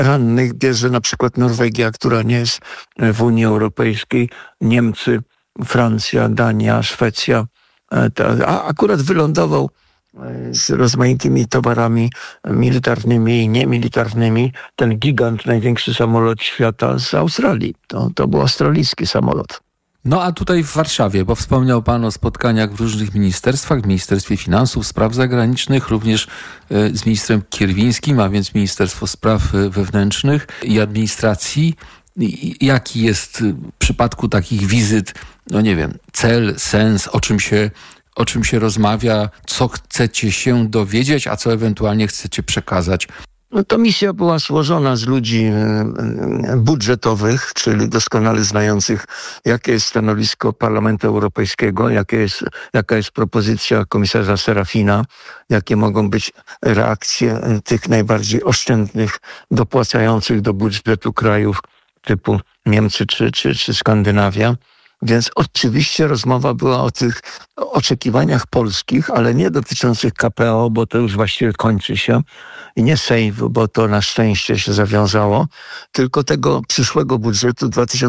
rannych bierze na przykład Norwegia, która nie jest w Unii Europejskiej, Niemcy, Francja, Dania, Szwecja. A akurat wylądował z rozmaitymi towarami militarnymi i niemilitarnymi ten gigant, największy samolot świata z Australii. To był australijski samolot. No a tutaj w Warszawie, bo wspomniał pan o spotkaniach w różnych ministerstwach, w Ministerstwie Finansów, Spraw Zagranicznych, również z ministrem Kierwińskim, a więc Ministerstwo Spraw Wewnętrznych i Administracji. Jaki jest w przypadku takich wizyt, no nie wiem, cel, sens, o czym się rozmawia, co chcecie się dowiedzieć, a co ewentualnie chcecie przekazać? No to misja była złożona z ludzi budżetowych, czyli doskonale znających, jakie jest stanowisko Parlamentu Europejskiego, jaka jest propozycja komisarza Serafina, jakie mogą być reakcje tych najbardziej oszczędnych, dopłacających do budżetu krajów typu Niemcy czy Skandynawia. Więc oczywiście rozmowa była o tych oczekiwaniach polskich, ale nie dotyczących KPO, bo to już właściwie kończy się, i nie SAVE, bo to na szczęście się zawiązało, tylko tego przyszłego budżetu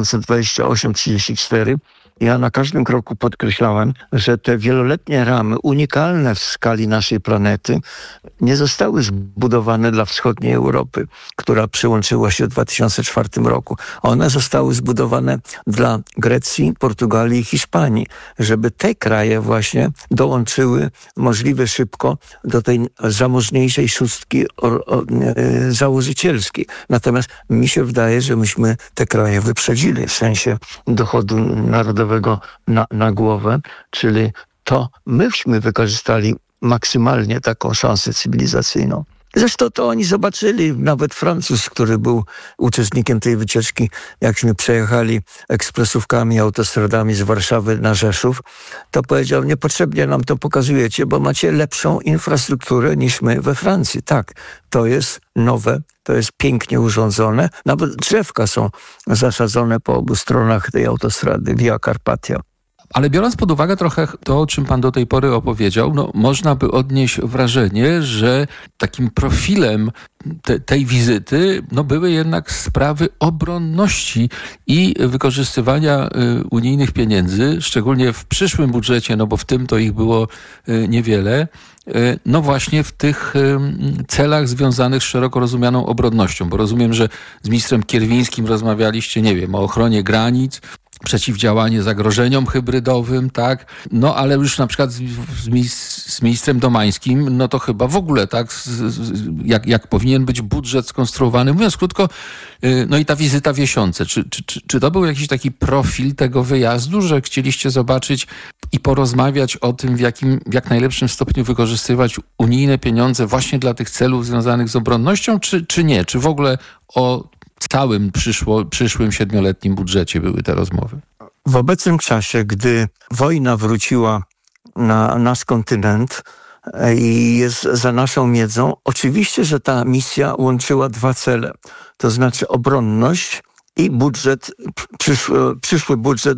2028-34. Ja na każdym kroku podkreślałem, że te wieloletnie ramy, unikalne w skali naszej planety, nie zostały zbudowane dla wschodniej Europy, która przyłączyła się w 2004 roku. One zostały zbudowane dla Grecji, Portugalii i Hiszpanii, żeby te kraje właśnie dołączyły możliwie szybko do tej zamożniejszej szóstki założycielskiej. Natomiast mi się wydaje, że myśmy te kraje wyprzedzili w sensie dochodu narodowego na głowę, czyli to myśmy wykorzystali maksymalnie taką szansę cywilizacyjną. Zresztą to oni zobaczyli, nawet Francuz, który był uczestnikiem tej wycieczki, jakśmy przejechali ekspresówkami, autostradami z Warszawy na Rzeszów, to powiedział, niepotrzebnie nam to pokazujecie, bo macie lepszą infrastrukturę niż my we Francji. Tak, to jest nowe, to jest pięknie urządzone, nawet drzewka są zasadzone po obu stronach tej autostrady Via Carpatia. Ale biorąc pod uwagę trochę to, o czym pan do tej pory opowiedział, no, można by odnieść wrażenie, że takim profilem tej wizyty były jednak sprawy obronności i wykorzystywania unijnych pieniędzy, szczególnie w przyszłym budżecie, no bo w tym to ich było niewiele, no właśnie w tych celach związanych z szeroko rozumianą obronnością, bo rozumiem, że z ministrem Kierwińskim rozmawialiście, nie wiem, o ochronie granic, przeciwdziałanie zagrożeniom hybrydowym, tak? No ale już na przykład z ministrem Domańskim, no to chyba w ogóle, tak? Jak powinien być budżet skonstruowany. Mówiąc krótko, no i ta wizyta w Jesionce. Czy to był jakiś taki profil tego wyjazdu, że chcieliście zobaczyć i porozmawiać o tym, w jak najlepszym stopniu wykorzystywać unijne pieniądze właśnie dla tych celów związanych z obronnością, czy nie? Czy w ogóle o całym przyszłym 7-letnim budżecie były te rozmowy? W obecnym czasie, gdy wojna wróciła na nasz kontynent i jest za naszą miedzą, oczywiście, że ta misja łączyła dwa cele, to znaczy obronność i budżet, przyszły budżet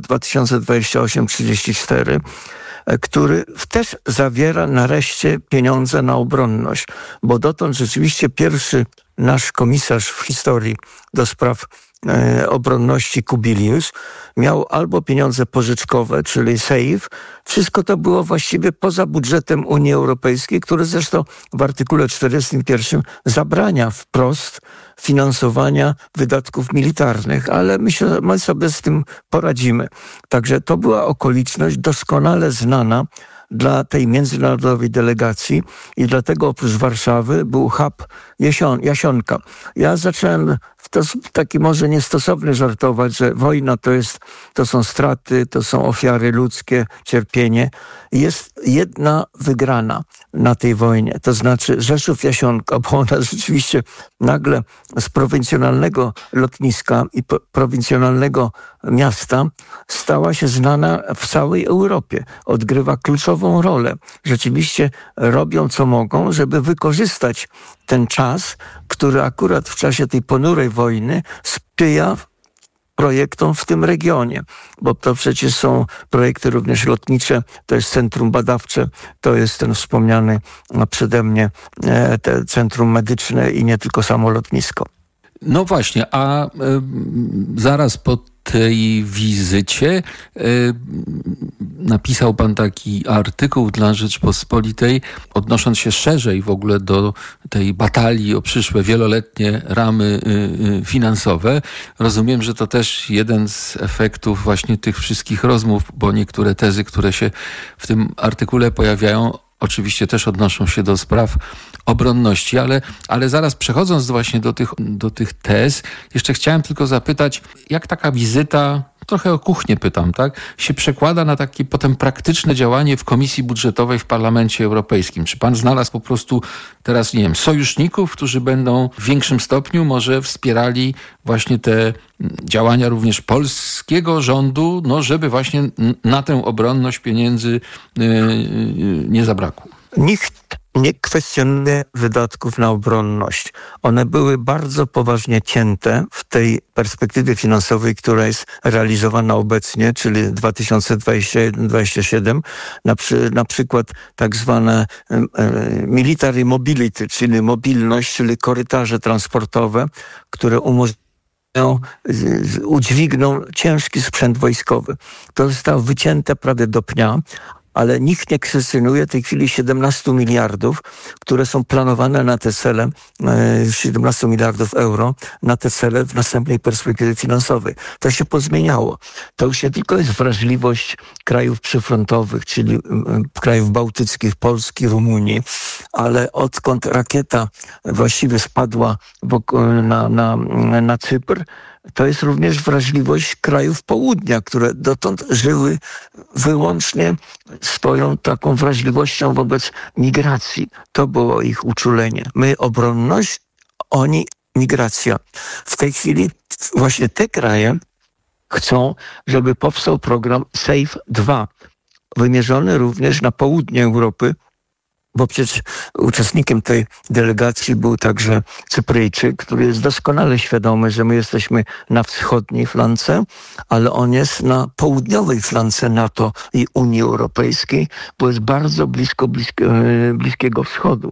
2028-34, który też zawiera nareszcie pieniądze na obronność, bo dotąd rzeczywiście pierwszy nasz komisarz w historii do spraw obronności Kubilius miał albo pieniądze pożyczkowe, czyli SAVE. Wszystko to było właściwie poza budżetem Unii Europejskiej, który zresztą w artykule 41 zabrania wprost finansowania wydatków militarnych, ale my sobie z tym poradzimy. Także to była okoliczność doskonale znana dla tej międzynarodowej delegacji i dlatego oprócz Warszawy był hub Jasionka. Ja zacząłem w taki może niestosowny żartować, że wojna to są straty, to są ofiary ludzkie, cierpienie. Jest jedna wygrana na tej wojnie, to znaczy Rzeszów-Jasionka, bo ona rzeczywiście nagle z prowincjonalnego lotniska i prowincjonalnego miasta stała się znana w całej Europie. Odgrywa kluczową rolę. Rzeczywiście robią co mogą, żeby wykorzystać ten czas, który akurat w czasie tej ponurej wojny sprzyja projektom w tym regionie, bo to przecież są projekty również lotnicze, to jest centrum badawcze, to jest ten wspomniany przede mnie centrum medyczne i nie tylko samo lotnisko. No właśnie, a zaraz po tej wizycie napisał pan taki artykuł dla Rzeczpospolitej, odnosząc się szerzej w ogóle do tej batalii o przyszłe wieloletnie ramy finansowe. Rozumiem, że to też jeden z efektów właśnie tych wszystkich rozmów, bo niektóre tezy, które się w tym artykule pojawiają, oczywiście też odnoszą się do spraw obronności, ale zaraz przechodząc właśnie do tych tez, jeszcze chciałem tylko zapytać, jak taka wizyta, trochę o kuchnię pytam, tak, się przekłada na takie potem praktyczne działanie w Komisji Budżetowej w Parlamencie Europejskim? Czy pan znalazł po prostu teraz, nie wiem, sojuszników, którzy będą w większym stopniu może wspierali właśnie te działania również polskiego rządu, no żeby właśnie na tę obronność pieniędzy nie zabrakło? Nikt nie kwestionuje wydatków na obronność. One były bardzo poważnie cięte w tej perspektywie finansowej, która jest realizowana obecnie, czyli 2021-2027. Na przykład tak zwane military mobility, czyli mobilność, czyli korytarze transportowe, które udźwigną ciężki sprzęt wojskowy. To zostało wycięte prawie do pnia, ale nikt nie kwestionuje w tej chwili 17 miliardów, które są planowane na te cele, 17 miliardów euro na te cele w następnej perspektywie finansowej. To się pozmieniało. To już nie tylko jest wrażliwość krajów przyfrontowych, czyli krajów bałtyckich, Polski, Rumunii, ale odkąd rakieta właściwie spadła na Cypr, to jest również wrażliwość krajów południa, które dotąd żyły wyłącznie swoją taką wrażliwością wobec migracji. To było ich uczulenie. My obronność, oni migracja. W tej chwili właśnie te kraje chcą, żeby powstał program SAFE 2, wymierzony również na południe Europy, bo przecież uczestnikiem tej delegacji był także Cypryjczyk, który jest doskonale świadomy, że my jesteśmy na wschodniej flance, ale on jest na południowej flance NATO i Unii Europejskiej, bo jest bardzo blisko Bliskiego Wschodu.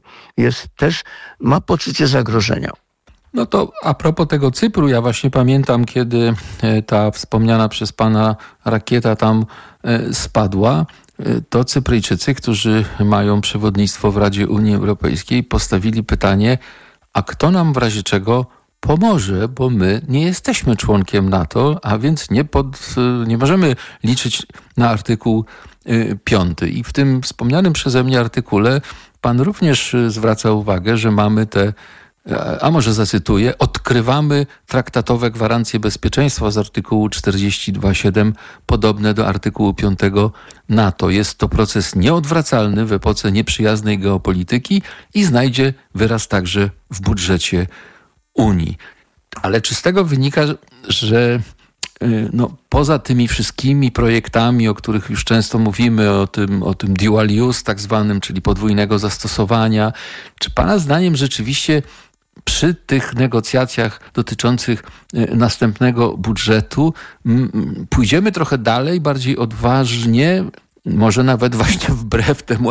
Ma poczucie zagrożenia. No to a propos tego Cypru, ja właśnie pamiętam, kiedy ta wspomniana przez pana rakieta tam spadła, to Cypryjczycy, którzy mają przewodnictwo w Radzie Unii Europejskiej, postawili pytanie, a kto nam w razie czego pomoże, bo my nie jesteśmy członkiem NATO, a więc nie możemy liczyć na artykuł 5. I w tym wspomnianym przeze mnie artykule pan również zwraca uwagę, że mamy a może zacytuję, odkrywamy traktatowe gwarancje bezpieczeństwa z artykułu 42.7, podobne do artykułu 5 NATO. Jest to proces nieodwracalny w epoce nieprzyjaznej geopolityki i znajdzie wyraz także w budżecie Unii. Ale czy z tego wynika, że poza tymi wszystkimi projektami, o których już często mówimy, o tym dual use tak zwanym, czyli podwójnego zastosowania, czy pana zdaniem rzeczywiście przy tych negocjacjach dotyczących następnego budżetu pójdziemy trochę dalej, bardziej odważnie, może nawet właśnie wbrew temu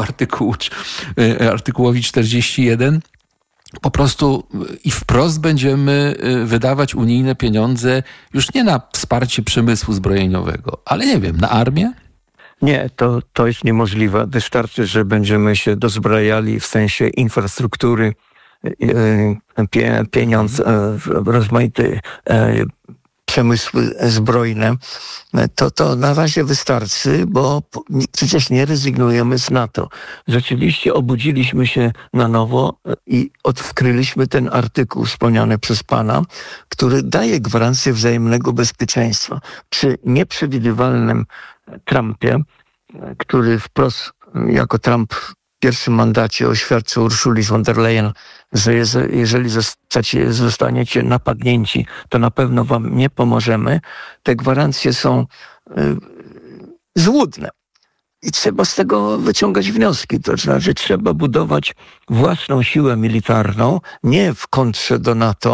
artykułowi 41, po prostu i wprost będziemy wydawać unijne pieniądze już nie na wsparcie przemysłu zbrojeniowego, ale nie wiem, na armię? Nie, to jest niemożliwe. Wystarczy, że będziemy się dozbrajali w sensie infrastruktury, pieniądz, rozmaite przemysły zbrojne, to na razie wystarczy, bo przecież nie rezygnujemy z NATO. Rzeczywiście obudziliśmy się na nowo i odkryliśmy ten artykuł wspomniany przez pana, który daje gwarancję wzajemnego bezpieczeństwa. Przy nieprzewidywalnym Trumpie, który wprost jako Trump w pierwszym mandacie oświadczył Urszuli von der Leyen, że jeżeli zostaniecie napadnięci, to na pewno wam nie pomożemy. Te gwarancje są złudne. I trzeba z tego wyciągać wnioski. To znaczy trzeba budować własną siłę militarną, nie w kontrze do NATO,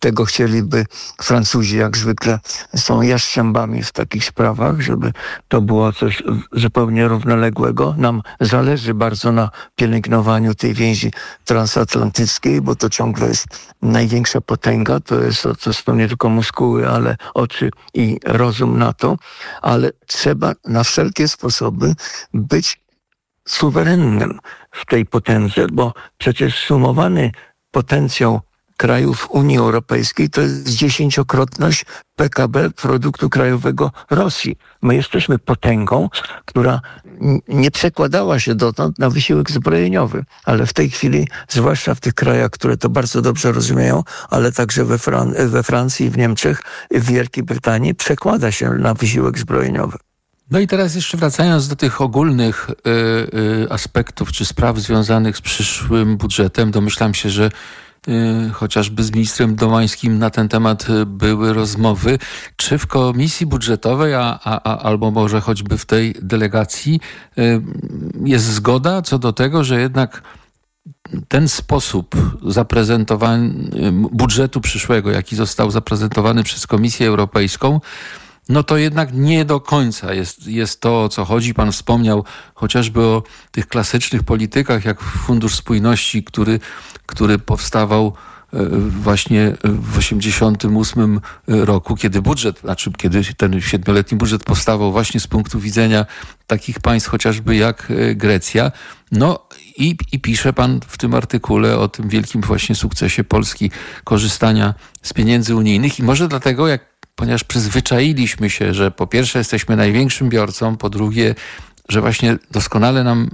Tego chcieliby Francuzi, jak zwykle są jaszczębami w takich sprawach, żeby to było coś zupełnie równoległego. Nam zależy bardzo na pielęgnowaniu tej więzi transatlantyckiej, bo to ciągle jest największa potęga. To są nie tylko muskuły, ale oczy i rozum na to. Ale trzeba na wszelkie sposoby być suwerennym w tej potędze, bo przecież sumowany potencjał krajów Unii Europejskiej to jest 10-krotność PKB produktu krajowego Rosji. My jesteśmy potęgą, która nie przekładała się dotąd na wysiłek zbrojeniowy, ale w tej chwili, zwłaszcza w tych krajach, które to bardzo dobrze rozumieją, ale także we Francji, w Niemczech, w Wielkiej Brytanii, przekłada się na wysiłek zbrojeniowy. No i teraz jeszcze wracając do tych ogólnych aspektów czy spraw związanych z przyszłym budżetem, domyślam się, że chociażby z ministrem Domańskim na ten temat były rozmowy. Czy w komisji budżetowej, albo może choćby w tej delegacji jest zgoda co do tego, że jednak ten sposób zaprezentowania budżetu przyszłego, jaki został zaprezentowany przez Komisję Europejską, no to jednak nie do końca jest to, o co chodzi. Pan wspomniał chociażby o tych klasycznych politykach, jak Fundusz Spójności, który powstawał właśnie w 1988 roku, kiedy ten 7-letni budżet powstawał właśnie z punktu widzenia takich państw chociażby jak Grecja. No i pisze pan w tym artykule o tym wielkim właśnie sukcesie Polski korzystania z pieniędzy unijnych i może dlatego, ponieważ przyzwyczailiśmy się, że po pierwsze jesteśmy największym biorcą, po drugie, że właśnie doskonale nam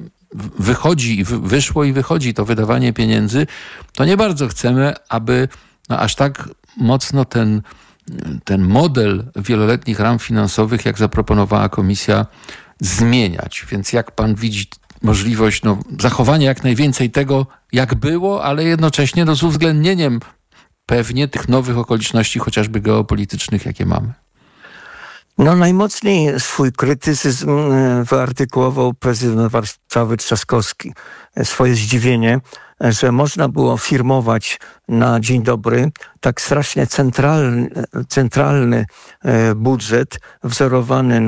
wyszło i wychodzi to wydawanie pieniędzy, to nie bardzo chcemy, aby aż tak mocno ten model wieloletnich ram finansowych, jak zaproponowała Komisja, zmieniać. Więc jak pan widzi możliwość zachowania jak najwięcej tego, jak było, ale jednocześnie z uwzględnieniem pewnie tych nowych okoliczności, chociażby geopolitycznych, jakie mamy? Najmocniej swój krytycyzm wyartykułował prezydent Warszawy Trzaskowski. Swoje zdziwienie, że można było firmować na dzień dobry tak strasznie centralny budżet wzorowany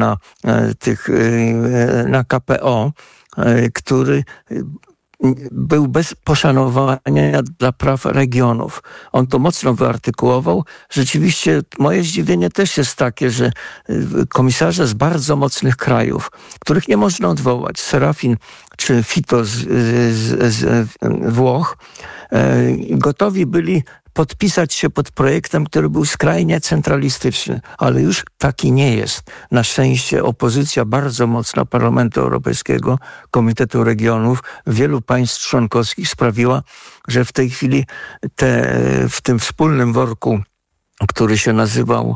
na KPO, który był bez poszanowania dla praw regionów. On to mocno wyartykułował. Rzeczywiście moje zdziwienie też jest takie, że komisarze z bardzo mocnych krajów, których nie można odwołać, Serafin czy Fito z Włoch, gotowi byli podpisać się pod projektem, który był skrajnie centralistyczny, ale już taki nie jest. Na szczęście opozycja bardzo mocna Parlamentu Europejskiego, Komitetu Regionów, wielu państw członkowskich sprawiła, że w tej chwili w tym wspólnym worku, który się nazywał,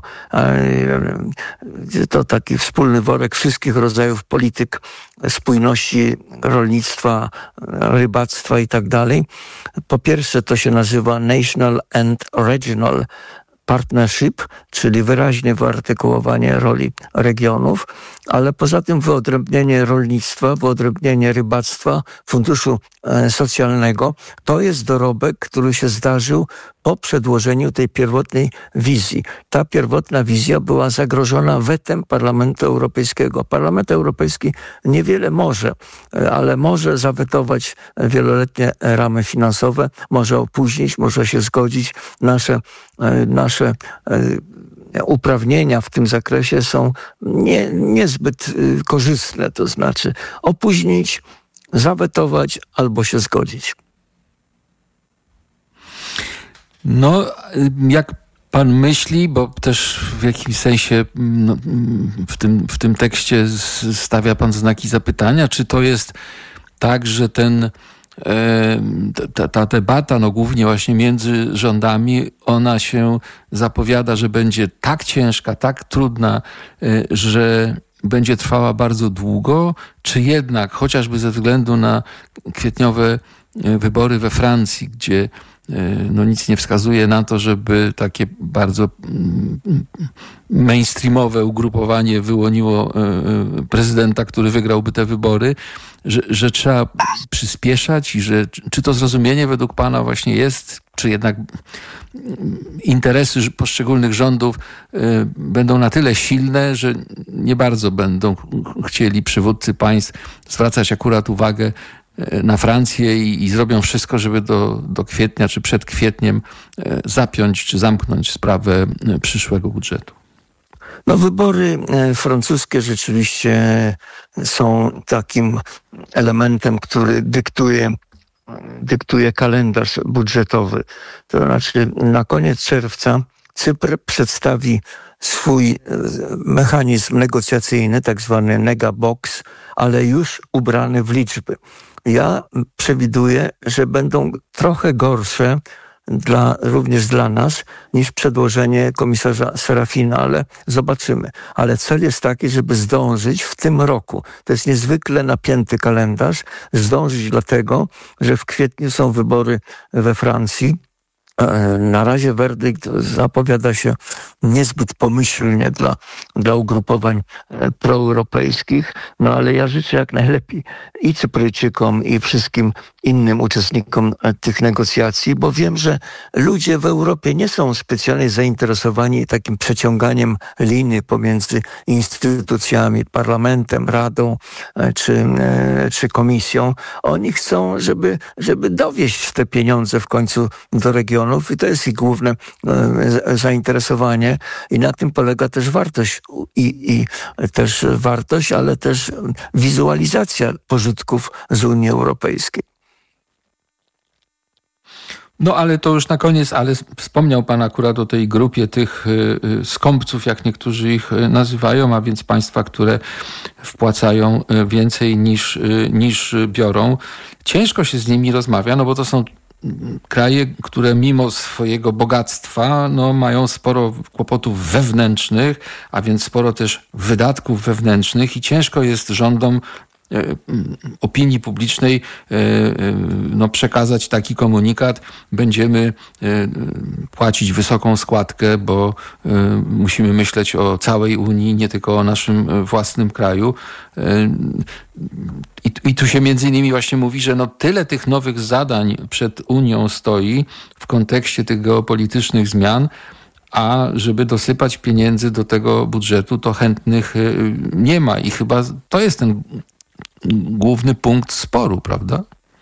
to taki wspólny worek wszystkich rodzajów polityk spójności, rolnictwa, rybactwa i tak dalej. Po pierwsze to się nazywa National and Regional Partnership, czyli wyraźne wyartykułowanie roli regionów, ale poza tym wyodrębnienie rolnictwa, wyodrębnienie rybactwa, funduszu socjalnego. To jest dorobek, który się zdarzył po przedłożeniu tej pierwotnej wizji. Ta pierwotna wizja była zagrożona wetem Parlamentu Europejskiego. Parlament Europejski niewiele może, ale może zawetować wieloletnie ramy finansowe, może opóźnić, może się zgodzić. Nasze uprawnienia w tym zakresie są niezbyt korzystne, to znaczy opóźnić, zawetować albo się zgodzić. Jak pan myśli, bo też w jakimś sensie w tym tekście stawia pan znaki zapytania, czy to jest tak, że ta debata, głównie właśnie między rządami, ona się zapowiada, że będzie tak ciężka, tak trudna, że będzie trwała bardzo długo, czy jednak chociażby ze względu na kwietniowe wybory we Francji, gdzie nic nie wskazuje na to, żeby takie bardzo mainstreamowe ugrupowanie wyłoniło prezydenta, który wygrałby te wybory, że trzeba przyspieszać i czy to zrozumienie według pana właśnie jest, czy jednak interesy poszczególnych rządów będą na tyle silne, że nie bardzo będą chcieli przywódcy państw zwracać akurat uwagę na Francję i zrobią wszystko, żeby do kwietnia czy przed kwietniem zapiąć czy zamknąć sprawę przyszłego budżetu? No, wybory francuskie rzeczywiście są takim elementem, który dyktuje kalendarz budżetowy. To znaczy na koniec czerwca Cypr przedstawi swój mechanizm negocjacyjny, tak zwany negabox, ale już ubrany w liczby. Ja przewiduję, że będą trochę gorsze również dla nas niż przedłożenie komisarza Serafina, ale zobaczymy. Ale cel jest taki, żeby zdążyć w tym roku. To jest niezwykle napięty kalendarz. Zdążyć dlatego, że w kwietniu są wybory we Francji. Na razie werdykt zapowiada się niezbyt pomyślnie dla ugrupowań proeuropejskich, no ale ja życzę jak najlepiej i Cypryjczykom, i wszystkim innym uczestnikom tych negocjacji, bo wiem, że ludzie w Europie nie są specjalnie zainteresowani takim przeciąganiem liny pomiędzy instytucjami, parlamentem, radą czy komisją. Oni chcą, żeby dowieść te pieniądze w końcu do regionów i to jest ich główne zainteresowanie i na tym polega też wartość ale też wizualizacja pożytków z Unii Europejskiej. No ale to już na koniec, ale wspomniał pan akurat o tej grupie tych skąpców, jak niektórzy ich nazywają, a więc państwa, które wpłacają więcej niż biorą. Ciężko się z nimi rozmawia, no bo to są kraje, które mimo swojego bogactwa mają sporo kłopotów wewnętrznych, a więc sporo też wydatków wewnętrznych i ciężko jest rządom opinii publicznej przekazać taki komunikat. Będziemy płacić wysoką składkę, bo musimy myśleć o całej Unii, nie tylko o naszym własnym kraju. I tu się między innymi właśnie mówi, że tyle tych nowych zadań przed Unią stoi w kontekście tych geopolitycznych zmian, a żeby dosypać pieniędzy do tego budżetu, to chętnych nie ma. I chyba to jest ten główny punkt sporu, prawda?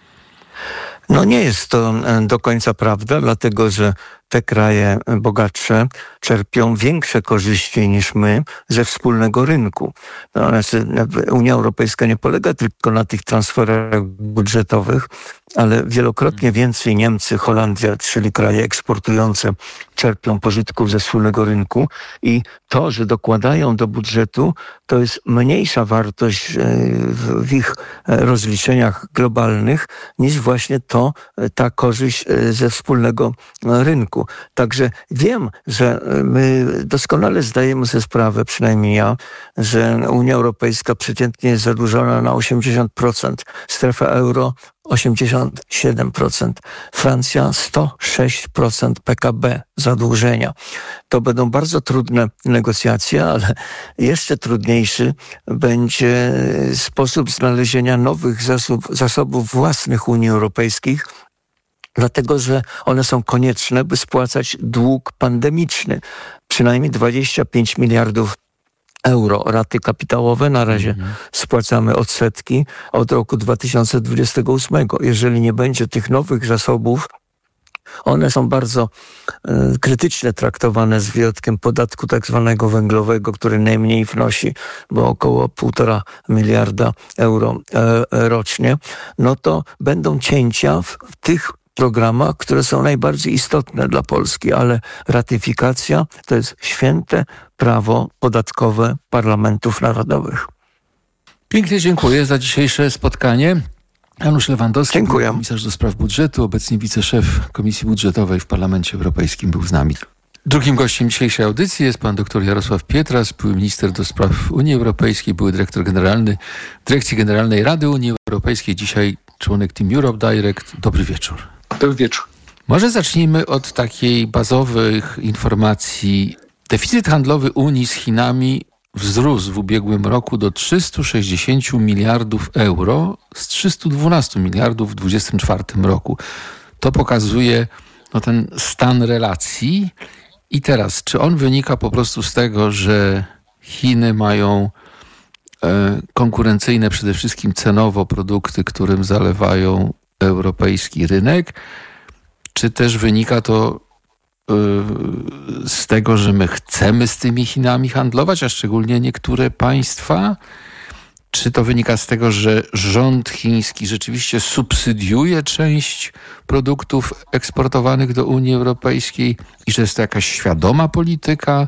No nie jest to do końca prawda, dlatego że te kraje bogatsze czerpią większe korzyści niż my ze wspólnego rynku. No, znaczy, Unia Europejska nie polega tylko na tych transferach budżetowych, ale wielokrotnie więcej Niemcy, Holandia, czyli kraje eksportujące, czerpią pożytków ze wspólnego rynku i to, że dokładają do budżetu, to jest mniejsza wartość w ich rozliczeniach globalnych niż właśnie ta korzyść ze wspólnego rynku. Także wiem, że my doskonale zdajemy sobie sprawę, przynajmniej ja, że Unia Europejska przeciętnie jest zadłużona na 80%, strefa euro 87%, Francja 106% PKB zadłużenia. To będą bardzo trudne negocjacje, ale jeszcze trudniejszy będzie sposób znalezienia nowych zasobów własnych Unii Europejskiej, dlatego że one są konieczne, by spłacać dług pandemiczny. Przynajmniej 25 miliardów euro raty kapitałowe. Na razie spłacamy odsetki od roku 2028. Jeżeli nie będzie tych nowych zasobów, one są bardzo krytycznie traktowane z wyjątkiem podatku tak zwanego węglowego, który najmniej wnosi, bo około 1,5 miliarda euro rocznie. No to będą cięcia w tych programach, które są najbardziej istotne dla Polski, ale ratyfikacja to jest święte prawo podatkowe parlamentów narodowych. Pięknie dziękuję za dzisiejsze spotkanie. Janusz Lewandowski, komisarz do spraw budżetu, obecnie wiceszef Komisji Budżetowej w Parlamencie Europejskim, był z nami. Drugim gościem dzisiejszej audycji jest pan dr Jarosław Pietras, były minister do spraw Unii Europejskiej, były dyrektor generalny Dyrekcji Generalnej Rady Unii Europejskiej, dzisiaj członek Team Europe Direct. Dobry wieczór. Dobry wieczór. Może zacznijmy od takiej bazowych informacji. Deficyt handlowy Unii z Chinami wzrósł w ubiegłym roku do 360 miliardów euro z 312 miliardów w 2024 roku. To pokazuje ten stan relacji. I teraz, czy on wynika po prostu z tego, że Chiny mają konkurencyjne przede wszystkim cenowo produkty, którym zalewają europejski rynek, czy też wynika to z tego, że my chcemy z tymi Chinami handlować, a szczególnie niektóre państwa? Czy to wynika z tego, że rząd chiński rzeczywiście subsydiuje część produktów eksportowanych do Unii Europejskiej i że jest to jakaś świadoma polityka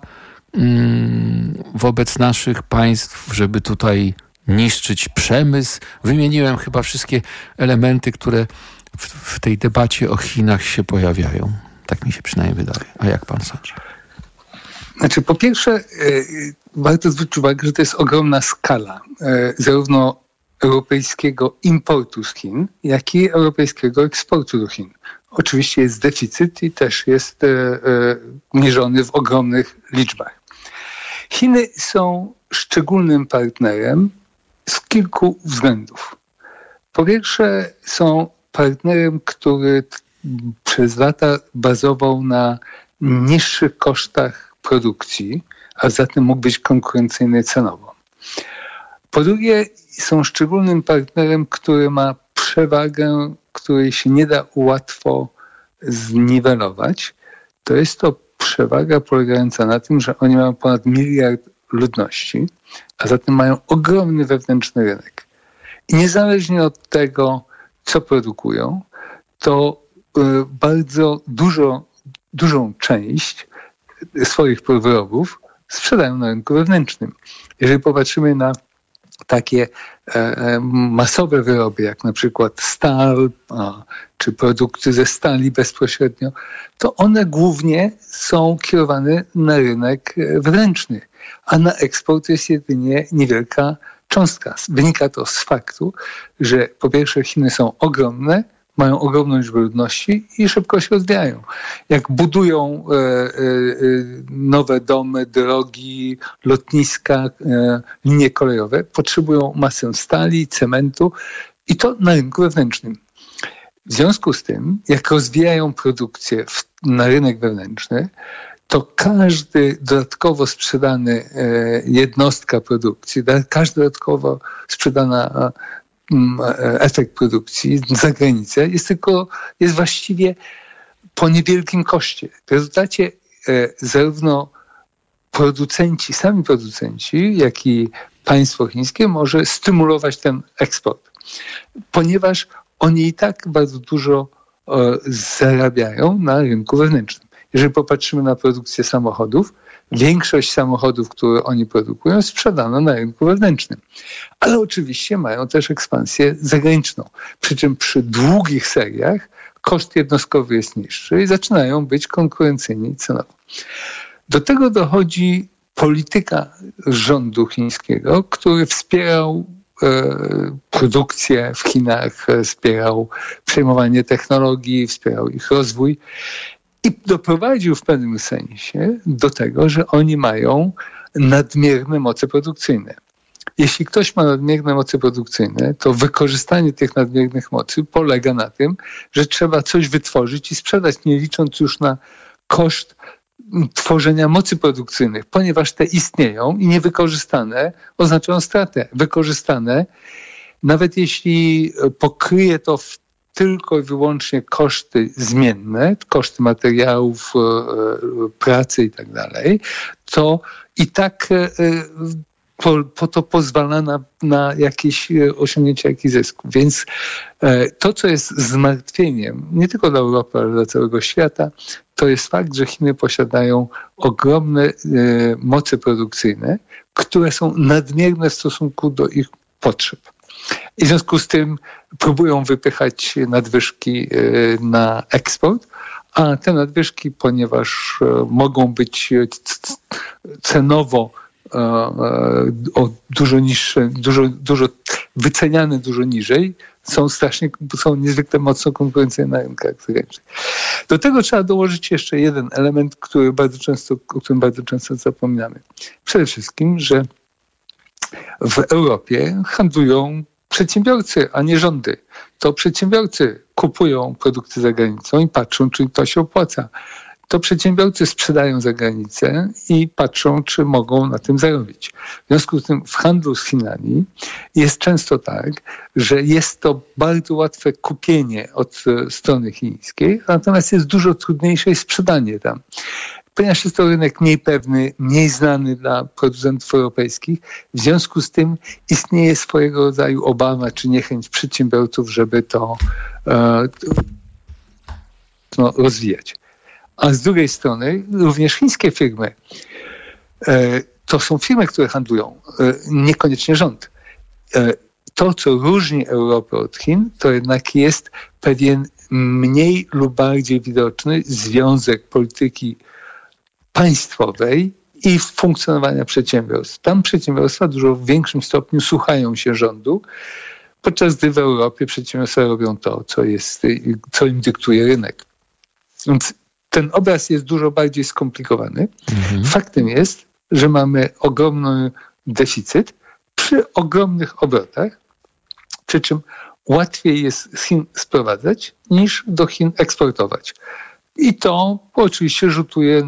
wobec naszych państw, żeby tutaj niszczyć przemysł? Wymieniłem chyba wszystkie elementy, które w tej debacie o Chinach się pojawiają. Tak mi się przynajmniej wydaje. A jak pan sądzi? Znaczy, po pierwsze, warto zwrócić uwagę, że to jest ogromna skala zarówno europejskiego importu z Chin, jak i europejskiego eksportu do Chin. Oczywiście jest deficyt i też jest mierzony w ogromnych liczbach. Chiny są szczególnym partnerem z kilku względów. Po pierwsze, są partnerem, który przez lata bazował na niższych kosztach produkcji, a zatem mógł być konkurencyjny cenowo. Po drugie, są szczególnym partnerem, który ma przewagę, której się nie da łatwo zniwelować. To jest to przewaga polegająca na tym, że oni mają ponad 1 miliard ludności, a zatem mają ogromny wewnętrzny rynek. I niezależnie od tego, co produkują, to bardzo dużą część swoich wyrobów sprzedają na rynku wewnętrznym. Jeżeli popatrzymy na takie masowe wyroby, jak na przykład stal, czy produkty ze stali bezpośrednio, to one głównie są kierowane na rynek wewnętrzny, a na eksport jest jedynie niewielka cząstka. Wynika to z faktu, że po pierwsze Chiny są ogromne, mają ogromną liczbę ludności i szybko się rozwijają. Jak budują nowe domy, drogi, lotniska, linie kolejowe, potrzebują masę stali, cementu i to na rynku wewnętrznym. W związku z tym, jak rozwijają produkcję na rynek wewnętrzny, to każdy dodatkowo sprzedany jednostka produkcji, każda dodatkowo sprzedana efekt produkcji za granicę jest właściwie po niewielkim koszcie. W rezultacie zarówno sami producenci, jak i państwo chińskie może stymulować ten eksport, ponieważ oni i tak bardzo dużo zarabiają na rynku wewnętrznym. Jeżeli popatrzymy na produkcję samochodów, większość samochodów, które oni produkują, sprzedano na rynku wewnętrznym. Ale oczywiście mają też ekspansję zagraniczną. Przy czym przy długich seriach koszt jednostkowy jest niższy i zaczynają być konkurencyjni cenowo. Do tego dochodzi polityka rządu chińskiego, który wspierał produkcję w Chinach, wspierał przejmowanie technologii, wspierał ich rozwój. I doprowadził w pewnym sensie do tego, że oni mają nadmierne moce produkcyjne. Jeśli ktoś ma nadmierne moce produkcyjne, to wykorzystanie tych nadmiernych mocy polega na tym, że trzeba coś wytworzyć i sprzedać, nie licząc już na koszt tworzenia mocy produkcyjnych, ponieważ te istnieją i niewykorzystane oznaczają stratę. Wykorzystane, nawet jeśli pokryje to tylko i wyłącznie koszty zmienne, koszty materiałów, pracy i tak dalej, to i tak to pozwala na jakieś osiągnięcie jakichś zysków. Więc to, co jest zmartwieniem, nie tylko dla Europy, ale dla całego świata, to jest fakt, że Chiny posiadają ogromne moce produkcyjne, które są nadmierne w stosunku do ich potrzeb. I w związku z tym próbują wypychać nadwyżki na eksport, a te nadwyżki, ponieważ mogą być cenowo dużo niższe, dużo wyceniane dużo niżej, są niezwykle mocno konkurencyjne na rynkach zagranicznych. Do tego trzeba dołożyć jeszcze jeden element, o którym bardzo często zapominamy. Przede wszystkim, że w Europie handlują przedsiębiorcy, a nie rządy. To przedsiębiorcy kupują produkty za granicą i patrzą, czy to się opłaca. To przedsiębiorcy sprzedają za granicę i patrzą, czy mogą na tym zarobić. W związku z tym w handlu z Chinami jest często tak, że jest to bardzo łatwe kupienie od strony chińskiej, natomiast jest dużo trudniejsze sprzedanie tam. Ponieważ jest to rynek mniej pewny, mniej znany dla producentów europejskich, w związku z tym istnieje swojego rodzaju obawa czy niechęć przedsiębiorców, żeby to rozwijać. A z drugiej strony również chińskie firmy. To są firmy, które handlują, niekoniecznie rząd. To, co różni Europę od Chin, to jednak jest pewien mniej lub bardziej widoczny związek polityki państwowej i funkcjonowania przedsiębiorstw. Tam przedsiębiorstwa dużo w większym stopniu słuchają się rządu, podczas gdy w Europie przedsiębiorstwa robią to, co im dyktuje rynek. Więc ten obraz jest dużo bardziej skomplikowany. Faktem jest, że mamy ogromny deficyt przy ogromnych obrotach, przy czym łatwiej jest z Chin sprowadzać niż do Chin eksportować. I to oczywiście rzutuje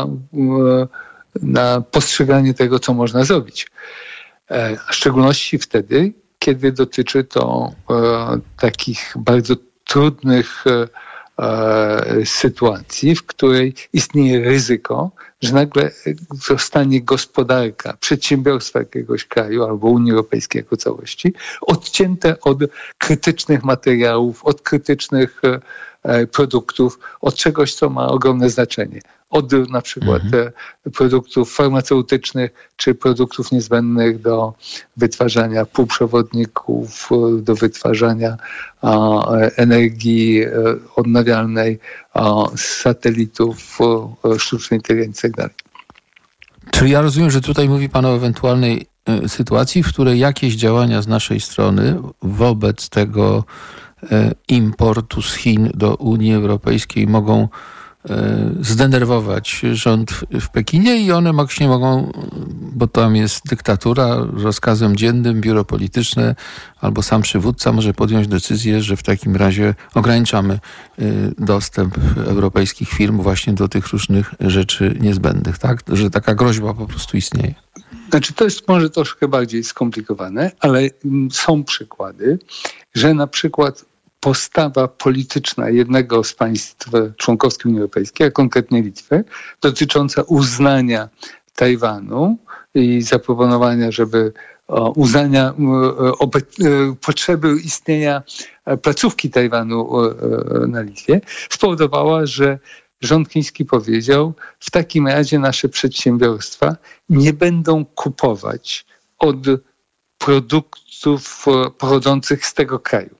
na postrzeganie tego, co można zrobić. W szczególności wtedy, kiedy dotyczy to takich bardzo trudnych sytuacji, w której istnieje ryzyko, że nagle zostanie gospodarka, przedsiębiorstwa jakiegoś kraju albo Unii Europejskiej jako całości odcięte od krytycznych materiałów, od krytycznych produktów, od czegoś, co ma ogromne znaczenie. Od na przykład produktów farmaceutycznych czy produktów niezbędnych do wytwarzania półprzewodników, do wytwarzania energii odnawialnej, satelitów, sztucznej inteligencji itd. Czyli ja rozumiem, że tutaj mówi Pan o ewentualnej sytuacji, w której jakieś działania z naszej strony wobec tego importu z Chin do Unii Europejskiej mogą zdenerwować rząd w Pekinie i one nie mogą, bo tam jest dyktatura, rozkazem dziennym, biuro polityczne albo sam przywódca może podjąć decyzję, że w takim razie ograniczamy dostęp europejskich firm właśnie do tych różnych rzeczy niezbędnych, tak? Że taka groźba po prostu istnieje. Znaczy to jest może troszkę bardziej skomplikowane, ale są przykłady, że na przykład postawa polityczna jednego z państw członkowskich Unii Europejskiej, a konkretnie Litwy, dotycząca uznania Tajwanu i zaproponowania, żeby uznania potrzeby istnienia placówki Tajwanu na Litwie, spowodowała, że rząd chiński powiedział, w takim razie nasze przedsiębiorstwa nie będą kupować od produktów pochodzących z tego kraju.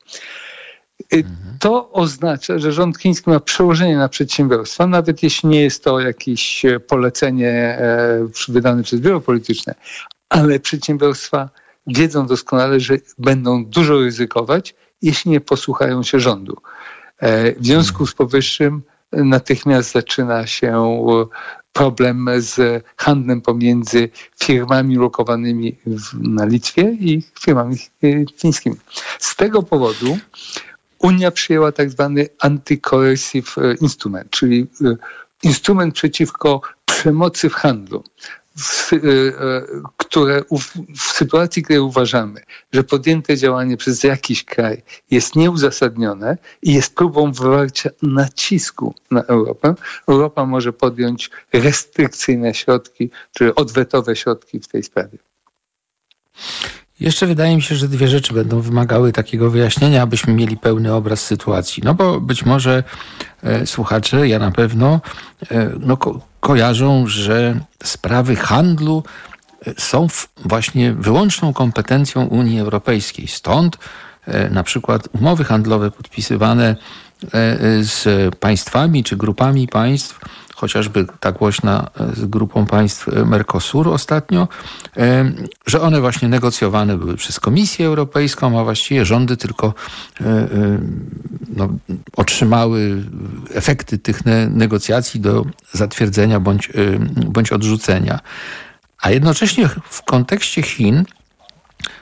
To oznacza, że rząd chiński ma przełożenie na przedsiębiorstwa, nawet jeśli nie jest to jakieś polecenie wydane przez biuro polityczne, ale przedsiębiorstwa wiedzą doskonale, że będą dużo ryzykować, jeśli nie posłuchają się rządu. W związku z powyższym natychmiast zaczyna się problem z handlem pomiędzy firmami lokowanymi na Litwie i firmami chińskimi. Z tego powodu Unia przyjęła tak zwany anti-coercive instrument, czyli instrument przeciwko przemocy w handlu, w sytuacji, kiedy uważamy, że podjęte działanie przez jakiś kraj jest nieuzasadnione i jest próbą wywarcia nacisku na Europę, Europa może podjąć restrykcyjne środki, czy odwetowe środki w tej sprawie. Jeszcze wydaje mi się, że dwie rzeczy będą wymagały takiego wyjaśnienia, abyśmy mieli pełny obraz sytuacji. No bo być może słuchacze, ja na pewno, kojarzą, że sprawy handlu są właśnie wyłączną kompetencją Unii Europejskiej. Stąd na przykład umowy handlowe podpisywane z państwami czy grupami państw, chociażby ta głośna z grupą państw Mercosur ostatnio, że one właśnie negocjowane były przez Komisję Europejską, a właściwie rządy tylko otrzymały efekty tych negocjacji do zatwierdzenia bądź odrzucenia. A jednocześnie w kontekście Chin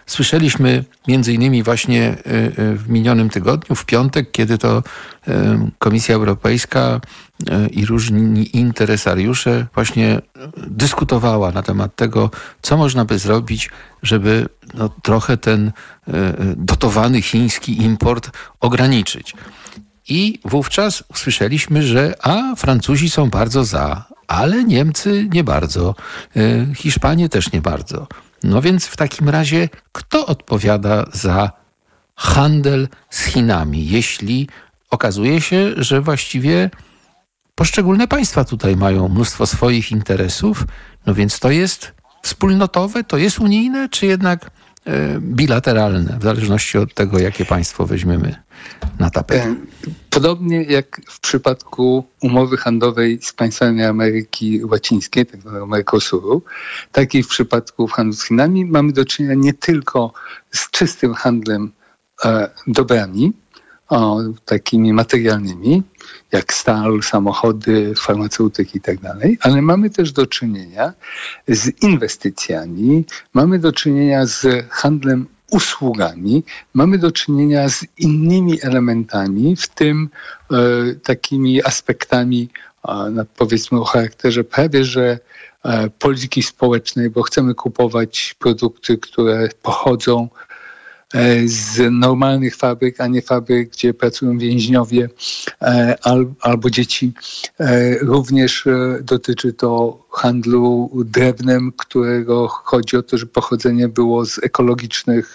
Słyszeliśmy między innymi właśnie w minionym tygodniu, w piątek, kiedy to Komisja Europejska i różni interesariusze właśnie dyskutowała na temat tego, co można by zrobić, żeby trochę ten dotowany chiński import ograniczyć. I wówczas usłyszeliśmy, że Francuzi są bardzo za, ale Niemcy nie bardzo, Hiszpanie też nie bardzo. No więc w takim razie kto odpowiada za handel z Chinami, jeśli okazuje się, że właściwie poszczególne państwa tutaj mają mnóstwo swoich interesów, no więc to jest wspólnotowe, to jest unijne, czy jednak bilateralne, w zależności od tego, jakie państwo weźmiemy na tapetę. Podobnie jak w przypadku umowy handlowej z państwami Ameryki Łacińskiej, tak zwanego Mercosuru, tak i w przypadku handlu z Chinami mamy do czynienia nie tylko z czystym handlem dobrami, takimi materialnymi, jak stal, samochody, farmaceutyki i tak dalej, ale mamy też do czynienia z inwestycjami, mamy do czynienia z handlem usługami, mamy do czynienia z innymi elementami, w tym takimi aspektami, powiedzmy o charakterze prawie że polityki społecznej, bo chcemy kupować produkty, które pochodzą z normalnych fabryk, a nie fabryk, gdzie pracują więźniowie albo dzieci. Również dotyczy to handlu drewnem, którego chodzi o to, że pochodzenie było z ekologicznych,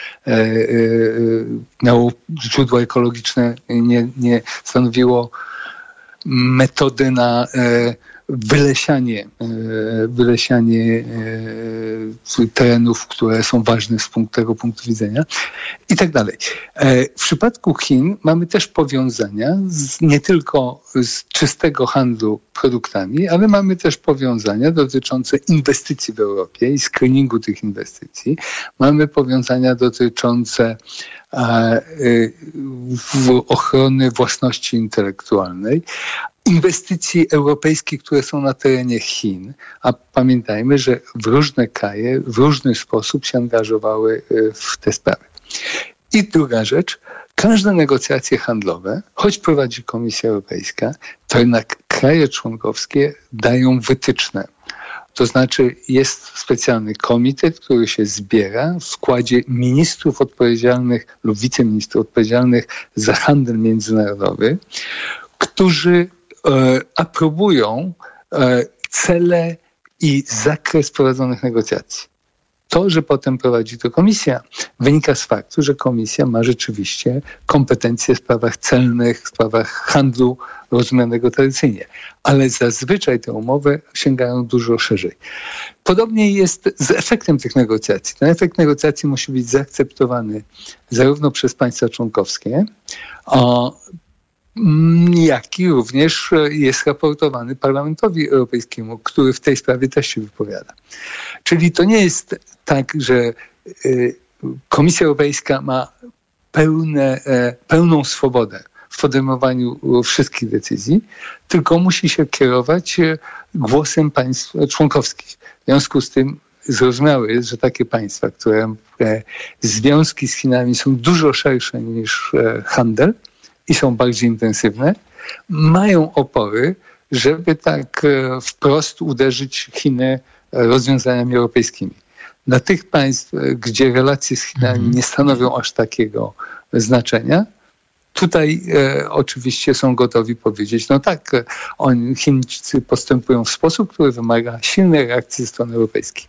miało źródło ekologiczne, nie stanowiło metody na wylesianie terenów, które są ważne z tego punktu widzenia i tak dalej. W przypadku Chin mamy też powiązania nie tylko z czystego handlu produktami, ale mamy też powiązania dotyczące inwestycji w Europie i screeningu tych inwestycji. Mamy powiązania dotyczące ochrony własności intelektualnej, inwestycji europejskich, które są na terenie Chin, a pamiętajmy, że w różne kraje w różny sposób się angażowały w te sprawy. I druga rzecz, każde negocjacje handlowe, choć prowadzi Komisja Europejska, to jednak kraje członkowskie dają wytyczne. To znaczy jest specjalny komitet, który się zbiera w składzie ministrów odpowiedzialnych lub wiceministrów odpowiedzialnych za handel międzynarodowy, którzy aprobują cele i zakres prowadzonych negocjacji. To, że potem prowadzi to komisja, wynika z faktu, że komisja ma rzeczywiście kompetencje w sprawach celnych, w sprawach handlu rozumianego tradycyjnie. Ale zazwyczaj te umowy sięgają dużo szerzej. Podobnie jest z efektem tych negocjacji. Ten efekt negocjacji musi być zaakceptowany zarówno przez państwa członkowskie, jak i również jest raportowany Parlamentowi Europejskiemu, który w tej sprawie też się wypowiada. Czyli to nie jest tak, że Komisja Europejska ma pełną swobodę w podejmowaniu wszystkich decyzji, tylko musi się kierować głosem państw członkowskich. W związku z tym zrozumiałe jest, że takie państwa, które związki z Chinami są dużo szersze niż handel, i są bardziej intensywne, mają opory, żeby tak wprost uderzyć Chiny rozwiązaniami europejskimi. Dla tych państw, gdzie relacje z Chinami nie stanowią aż takiego znaczenia, tutaj oczywiście są gotowi powiedzieć, no tak, Chińczycy postępują w sposób, który wymaga silnej reakcji ze strony europejskiej.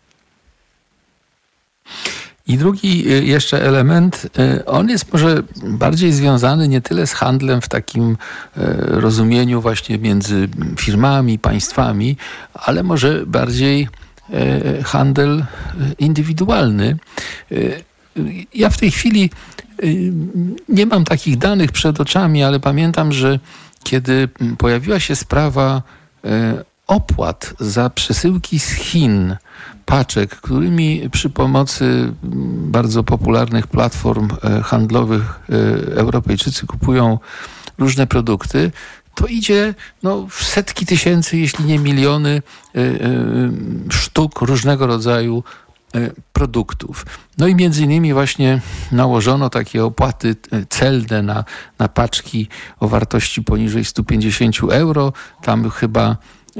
I drugi jeszcze element, on jest może bardziej związany nie tyle z handlem w takim rozumieniu właśnie między firmami, państwami, ale może bardziej handel indywidualny. Ja w tej chwili nie mam takich danych przed oczami, ale pamiętam, że kiedy pojawiła się sprawa opłat za przesyłki z Chin, paczek, którymi przy pomocy bardzo popularnych platform handlowych Europejczycy kupują różne produkty, to idzie w setki tysięcy, jeśli nie miliony sztuk różnego rodzaju produktów. No i między innymi właśnie nałożono takie opłaty celne na paczki o wartości poniżej 150 euro. Tam chyba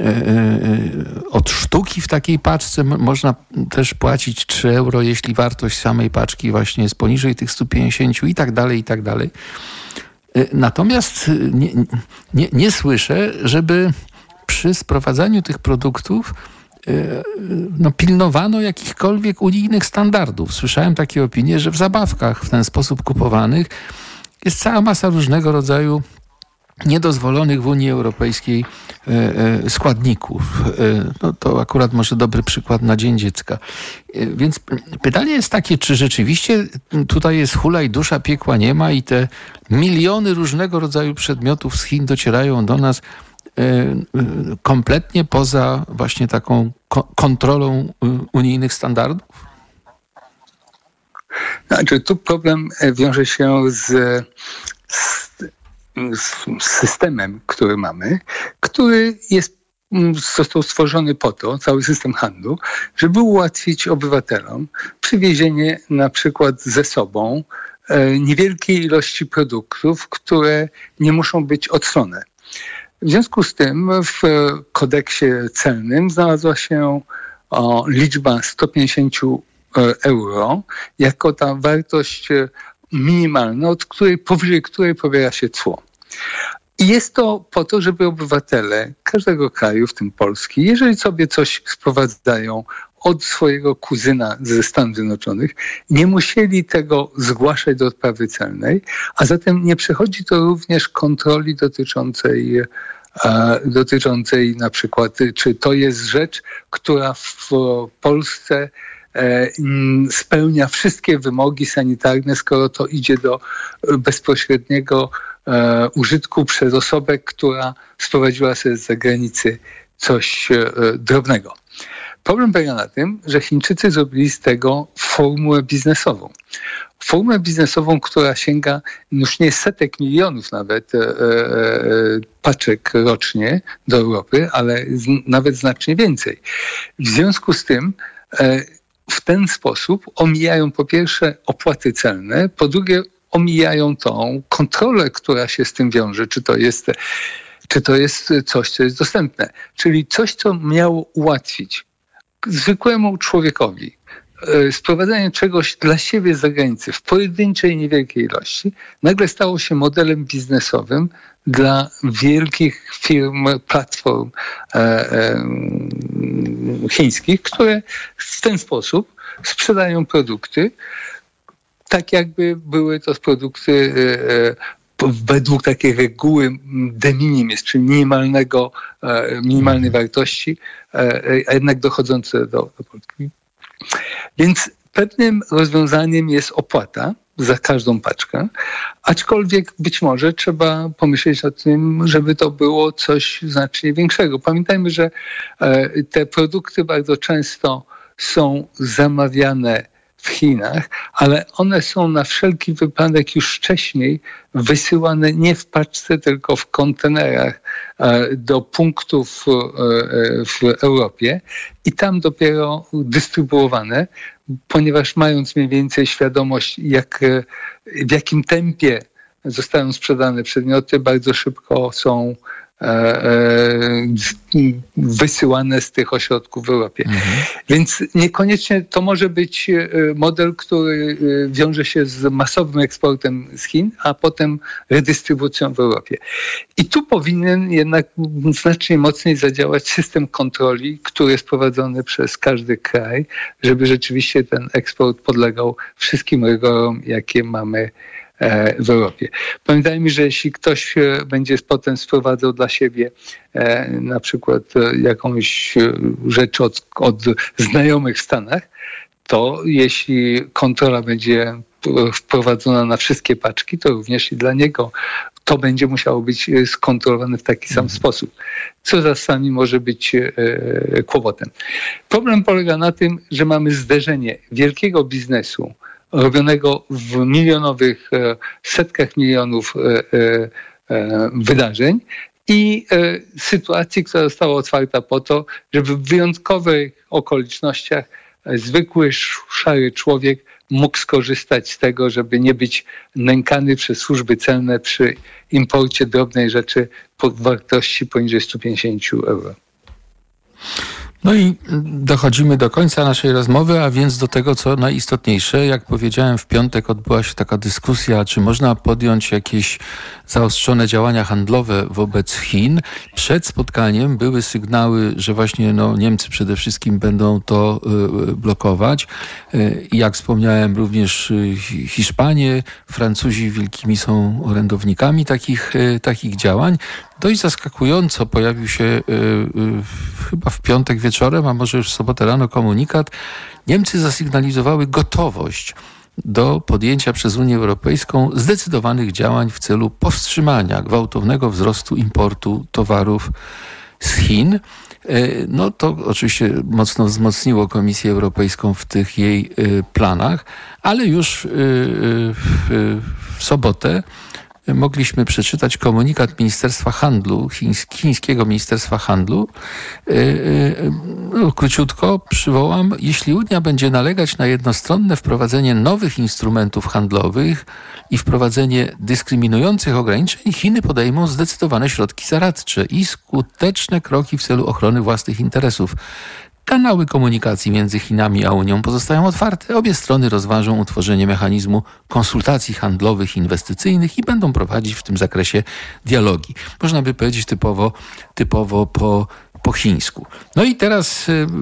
od sztuki w takiej paczce można też płacić 3 euro, jeśli wartość samej paczki właśnie jest poniżej tych 150 i tak dalej, i tak dalej. Natomiast nie słyszę, żeby przy sprowadzaniu tych produktów pilnowano jakichkolwiek unijnych standardów. Słyszałem takie opinie, że w zabawkach w ten sposób kupowanych jest cała masa różnego rodzaju niedozwolonych w Unii Europejskiej składników. No to akurat może dobry przykład na Dzień Dziecka. Więc pytanie jest takie, czy rzeczywiście tutaj jest hulaj dusza, piekła nie ma i te miliony różnego rodzaju przedmiotów z Chin docierają do nas kompletnie poza właśnie taką kontrolą unijnych standardów? Znaczy, tu problem wiąże się z systemem, który mamy, który został stworzony po to, cały system handlu, żeby ułatwić obywatelom przywiezienie na przykład ze sobą niewielkiej ilości produktów, które nie muszą być odsłone. W związku z tym w kodeksie celnym znalazła się liczba 150 euro jako ta wartość minimalna, powyżej której pobiera się cło. I jest to po to, żeby obywatele każdego kraju, w tym Polski, jeżeli sobie coś sprowadzają od swojego kuzyna ze Stanów Zjednoczonych, nie musieli tego zgłaszać do odprawy celnej, a zatem nie przechodzi to również kontroli dotyczącej na przykład, czy to jest rzecz, która w Polsce spełnia wszystkie wymogi sanitarne, skoro to idzie do bezpośredniego użytku przez osobę, która sprowadziła sobie z zagranicy coś drobnego. Problem polega na tym, że Chińczycy zrobili z tego formułę biznesową. Formułę biznesową, która sięga już nie setek milionów nawet paczek rocznie do Europy, ale nawet znacznie więcej. W związku z tym w ten sposób omijają po pierwsze opłaty celne, po drugie omijają tą kontrolę, która się z tym wiąże, czy to jest coś, co jest dostępne. Czyli coś, co miało ułatwić zwykłemu człowiekowi sprowadzanie czegoś dla siebie z zagranicy w pojedynczej, niewielkiej ilości, nagle stało się modelem biznesowym dla wielkich firm, platform chińskich, które w ten sposób sprzedają produkty, tak jakby były to produkty według takiej reguły de minimis, czyli minimalnej wartości, a jednak dochodzące do Polski. Więc pewnym rozwiązaniem jest opłata za każdą paczkę, aczkolwiek być może trzeba pomyśleć o tym, żeby to było coś znacznie większego. Pamiętajmy, że te produkty bardzo często są zamawiane w Chinach, ale one są na wszelki wypadek już wcześniej wysyłane nie w paczce, tylko w kontenerach do punktów w Europie i tam dopiero dystrybuowane, ponieważ mając mniej więcej świadomość, w jakim tempie zostają sprzedane przedmioty, bardzo szybko są wysyłane z tych ośrodków w Europie. Więc niekoniecznie to może być model, który wiąże się z masowym eksportem z Chin, a potem redystrybucją w Europie. I tu powinien jednak znacznie mocniej zadziałać system kontroli, który jest prowadzony przez każdy kraj, żeby rzeczywiście ten eksport podlegał wszystkim rygorom, jakie mamy w Europie. Pamiętajmy, że jeśli ktoś będzie potem sprowadzał dla siebie na przykład jakąś rzecz od znajomych w Stanach, to jeśli kontrola będzie wprowadzona na wszystkie paczki, to również i dla niego to będzie musiało być skontrolowane w taki sam sposób, co czasami może być kłopotem. Problem polega na tym, że mamy zderzenie wielkiego biznesu robionego w milionowych, setkach milionów wydarzeń i sytuacji, która została otwarta po to, żeby w wyjątkowych okolicznościach zwykły, szary człowiek mógł skorzystać z tego, żeby nie być nękany przez służby celne przy imporcie drobnej rzeczy po wartości poniżej 150 euro. No i dochodzimy do końca naszej rozmowy, a więc do tego, co najistotniejsze. Jak powiedziałem, w piątek odbyła się taka dyskusja, czy można podjąć jakieś zaostrzone działania handlowe wobec Chin. Przed spotkaniem były sygnały, że właśnie Niemcy przede wszystkim będą to blokować. Jak wspomniałem, również Hiszpanie, Francuzi wielkimi są orędownikami takich działań. Dość zaskakująco pojawił się chyba w piątek wieczorem, a może już w sobotę rano komunikat. Niemcy zasygnalizowały gotowość do podjęcia przez Unię Europejską zdecydowanych działań w celu powstrzymania gwałtownego wzrostu importu towarów z Chin. No to oczywiście mocno wzmocniło Komisję Europejską w tych jej planach, ale już w sobotę mogliśmy przeczytać komunikat Ministerstwa Handlu, chińskiego Ministerstwa Handlu. Króciutko przywołam: jeśli Unia będzie nalegać na jednostronne wprowadzenie nowych instrumentów handlowych i wprowadzenie dyskryminujących ograniczeń, Chiny podejmą zdecydowane środki zaradcze i skuteczne kroki w celu ochrony własnych interesów. Kanały komunikacji między Chinami a Unią pozostają otwarte. Obie strony rozważą utworzenie mechanizmu konsultacji handlowych i inwestycyjnych i będą prowadzić w tym zakresie dialogi. Można by powiedzieć typowo po chińsku. No i teraz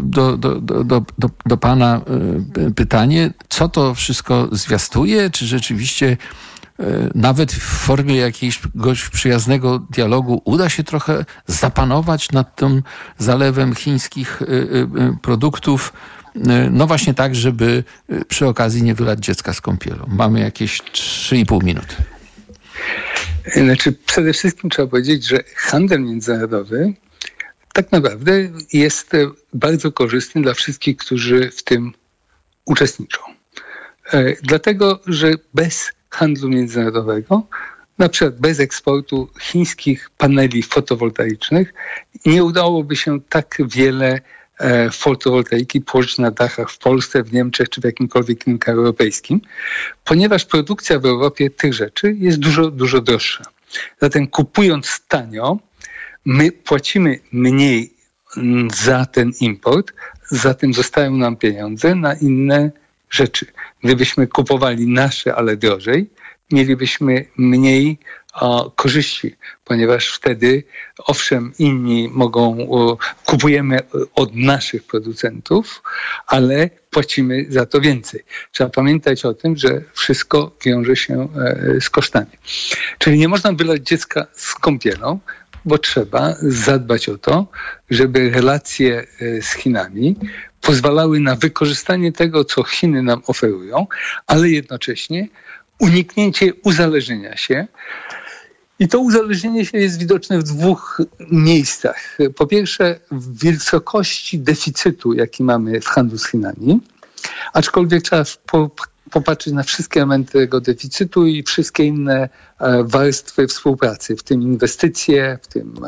do pana pytanie, co to wszystko zwiastuje? Czy rzeczywiście nawet w formie jakiegoś przyjaznego dialogu uda się trochę zapanować nad tym zalewem chińskich produktów, no właśnie tak, żeby przy okazji nie wylać dziecka z kąpielą. Mamy jakieś 3,5 minuty. Znaczy, przede wszystkim trzeba powiedzieć, że handel międzynarodowy tak naprawdę jest bardzo korzystny dla wszystkich, którzy w tym uczestniczą. Dlatego, że bez handlu międzynarodowego, na przykład bez eksportu chińskich paneli fotowoltaicznych, nie udałoby się tak wiele fotowoltaiki położyć na dachach w Polsce, w Niemczech czy w jakimkolwiek innym kraju europejskim, ponieważ produkcja w Europie tych rzeczy jest dużo, dużo droższa. Zatem kupując tanio, my płacimy mniej za ten import, zatem zostają nam pieniądze na inne rzeczy. Gdybyśmy kupowali nasze, ale drożej, mielibyśmy mniej korzyści, ponieważ wtedy, owszem, inni kupujemy od naszych producentów, ale płacimy za to więcej. Trzeba pamiętać o tym, że wszystko wiąże się z kosztami. Czyli nie można wylać dziecka z kąpielą, bo trzeba zadbać o to, żeby relacje z Chinami pozwalały na wykorzystanie tego, co Chiny nam oferują, ale jednocześnie uniknięcie uzależnienia się. I to uzależnienie się jest widoczne w dwóch miejscach. Po pierwsze, w wysokości deficytu, jaki mamy w handlu z Chinami, aczkolwiek trzeba popatrzeć na wszystkie elementy tego deficytu i wszystkie inne warstwy współpracy, w tym inwestycje, w tym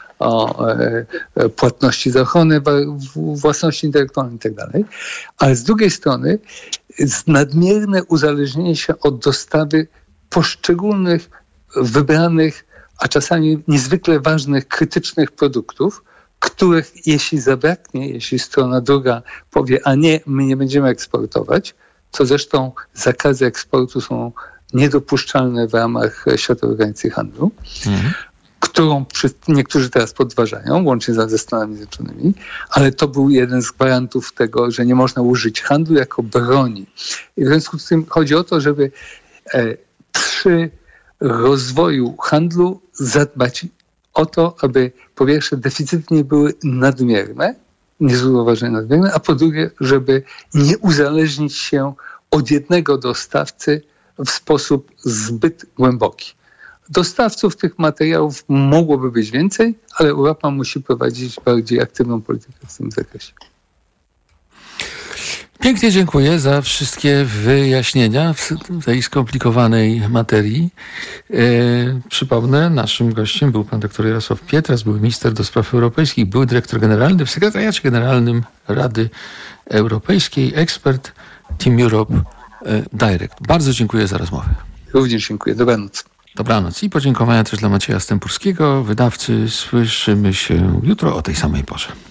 płatności za ochronę własności intelektualnej itd. Ale z drugiej strony nadmierne uzależnienie się od dostawy poszczególnych, wybranych, a czasami niezwykle ważnych, krytycznych produktów, których jeśli zabraknie, jeśli strona druga powie, a nie, my nie będziemy eksportować, co zresztą zakazy eksportu są niedopuszczalne w ramach Światowej Organizacji Handlu, którą niektórzy teraz podważają, łącznie ze Stanami Zjednoczonymi, ale to był jeden z gwarantów tego, że nie można użyć handlu jako broni. I w związku z tym chodzi o to, żeby przy rozwoju handlu zadbać o to, aby po pierwsze deficyty nie były nadmierne, niezrównoważone nadmierne, a po drugie, żeby nie uzależnić się od jednego dostawcy w sposób zbyt głęboki. Dostawców tych materiałów mogłoby być więcej, ale Europa musi prowadzić bardziej aktywną politykę w tym zakresie. Pięknie dziękuję za wszystkie wyjaśnienia w tej skomplikowanej materii. Przypomnę, naszym gościem był pan dr Jarosław Pietras, były minister do spraw europejskich, były dyrektor generalny w Sekretariacie Generalnym Rady Europejskiej, ekspert Team Europe Direct. Bardzo dziękuję za rozmowę. Również dziękuję. Dobranoc. Dobranoc i podziękowania też dla Macieja Stępurskiego, wydawcy. Słyszymy się jutro o tej samej porze.